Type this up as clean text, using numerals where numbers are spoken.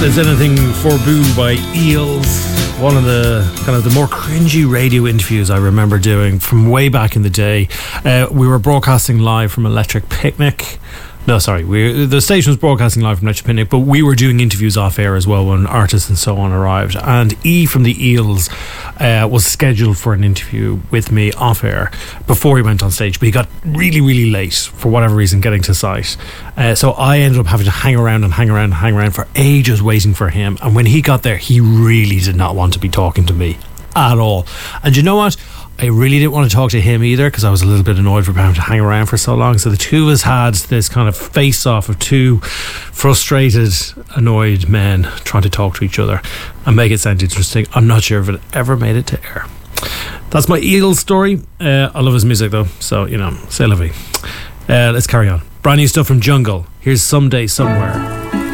There's Anything for Boo by Eels. One of the kind of the more cringy radio interviews I remember doing from way back in the day. We were broadcasting live from Electric Picnic. No, sorry, the station was broadcasting live from Electric Picnic, but we were doing interviews off air as well when artists and so on arrived. And E from the Eels was scheduled for an interview with me off air before he went on stage, but he got really, really late for whatever reason getting to site. So I ended up having to hang around for ages waiting for him. And when he got there, he really did not want to be talking to me at all. And you know what? I really didn't want to talk to him either, because I was a little bit annoyed for having to hang around for so long. So the two of us had this kind of face-off of two frustrated, annoyed men trying to talk to each other and make it sound interesting. I'm not sure if it ever made it to air. That's my Eels story. I love his music though, so, you know, c'est la vie. Let's carry on. Brand new stuff from Jungle. Here's Someday Somewhere.